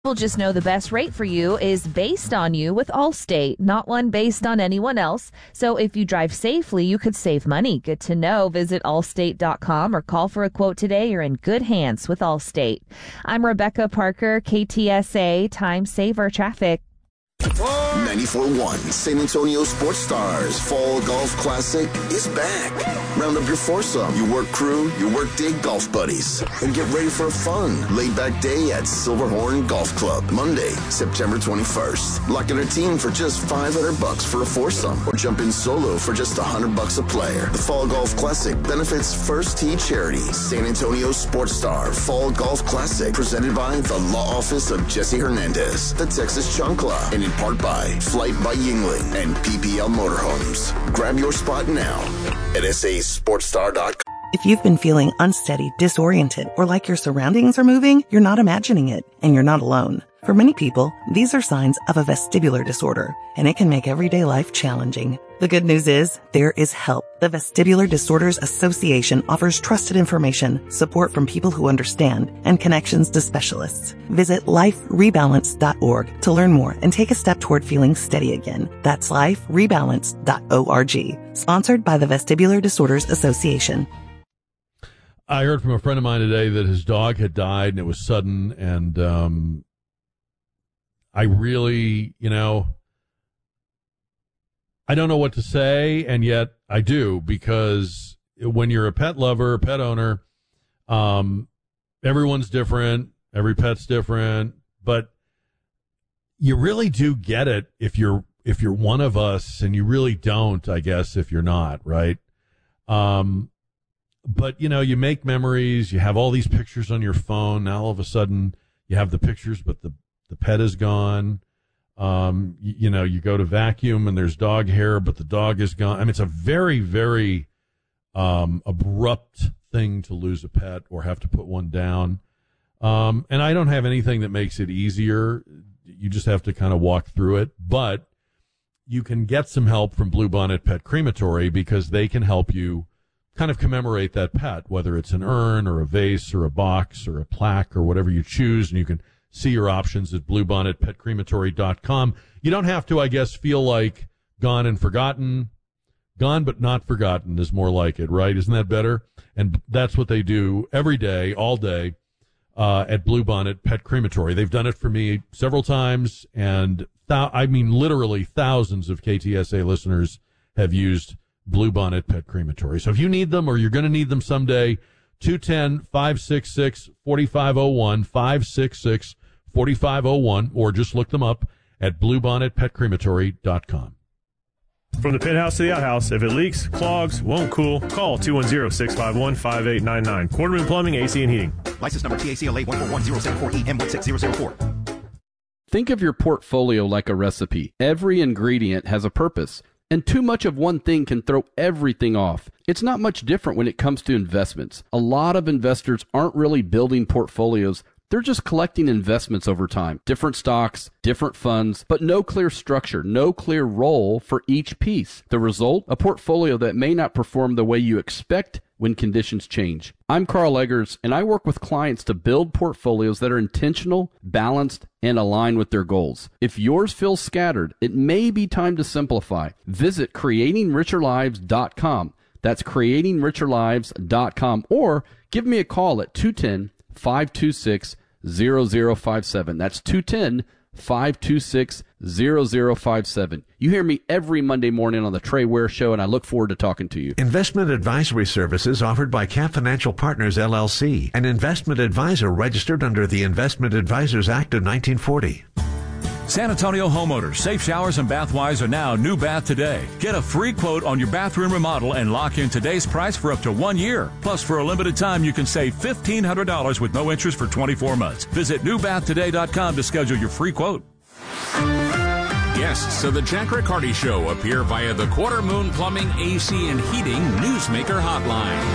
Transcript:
We'll just know the best rate for you is based on you with Allstate, not one based on anyone else. So if you drive safely, you could save money. Good to know. Visit allstate.com or call for a quote today. You're in good hands with Allstate. I'm Rebecca Parker, KTSA Time Saver Traffic. 94.1 San Antonio Sports Stars Fall Golf Classic is back. Round up your foursome, your work crew, your work day golf buddies, and get ready for a fun, laid-back day at Silverhorn Golf Club, Monday, September 21st. Lock in a team for just $500 for a foursome, or jump in solo for just $100 a player. The Fall Golf Classic benefits First Tee Charity. San Antonio Sports Star Fall Golf Classic, presented by the Law Office of Jesse Hernandez, the Texas Chancla, and in part by Flight by Yingling and PPL Motorhomes. Grab your spot now at sasportstar.com. If you've been feeling unsteady, disoriented, or like your surroundings are moving, you're not imagining it, and you're not alone. For many people, these are signs of a vestibular disorder, and it can make everyday life challenging. The good news is, there is help. The Vestibular Disorders Association offers trusted information, support from people who understand, and connections to specialists. Visit liferebalance.org to learn more and take a step toward feeling steady again. That's liferebalance.org. Sponsored by the Vestibular Disorders Association. I heard from a friend of mine today that his dog had died, and it was sudden, and I really, I don't know what to say, and yet I do, because when you're a pet lover, pet owner, everyone's different, every pet's different, but you really do get it if you're one of us, and you really don't, I guess, if you're not, right? But, you make memories, you have all these pictures on your phone, now all of a sudden you have the pictures, but the pet is gone. You go to vacuum and there's dog hair, but the dog is gone. I mean, it's a very, very abrupt thing to lose a pet or have to put one down. And I don't have anything that makes it easier. You just have to kind of walk through it. But you can get some help from Bluebonnet Pet Crematory, because they can help you kind of commemorate that pet, whether it's an urn or a vase or a box or a plaque or whatever you choose, and you can see your options at bluebonnetpetcrematory.com. You don't have to, I guess, feel like gone and forgotten. Gone but not forgotten is more like it, right? Isn't that better? And that's what they do every day, all day, at Bluebonnet Pet Crematory. They've done it for me several times, and literally thousands of KTSA listeners have used Bluebonnet Pet Crematory. So if you need them, or you're going to need them someday, 210-566-4501, 566-4501, or just look them up at bluebonnetpetcrematory.com. From the penthouse to the outhouse, if it leaks, clogs, won't cool, call 210-651-5899. Quarterman Plumbing, AC and Heating. License number TACLA 141-074-EM1604. Think of your portfolio like a recipe. Every ingredient has a purpose, and too much of one thing can throw everything off. It's not much different when it comes to investments. A lot of investors aren't really building portfolios. They're just collecting investments over time. Different stocks, different funds, but no clear structure, no clear role for each piece. The result? A portfolio that may not perform the way you expect when conditions change. I'm Carl Eggers, and I work with clients to build portfolios that are intentional, balanced, and aligned with their goals. If yours feels scattered, it may be time to simplify. Visit creatingricherlives.com. That's creatingricherlives.com, or give me a call at 210-526-0057. That's 210-526-0057. You hear me every Monday morning on the Trey Ware Show, and I look forward to talking to you. Investment advisory services offered by Camp Financial Partners, LLC, an investment advisor registered under the Investment Advisors Act of 1940. San Antonio homeowners, Safe Showers and Bathwise are now New Bath Today. Get a free quote on your bathroom remodel and lock in today's price for up to 1 year. Plus, for a limited time, you can save $1,500 with no interest for 24 months. Visit newbathtoday.com to schedule your free quote. Guests of the Jack Riccardi Show appear via the Quarter Moon Plumbing, AC and Heating Newsmaker Hotline.